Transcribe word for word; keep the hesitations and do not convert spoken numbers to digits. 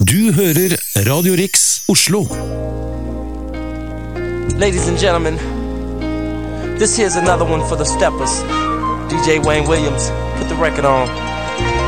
Du hører Radio Rix Oslo. Ladies and gentlemen, this here's another one for the steppers. D J Wayne Williams, put the record on.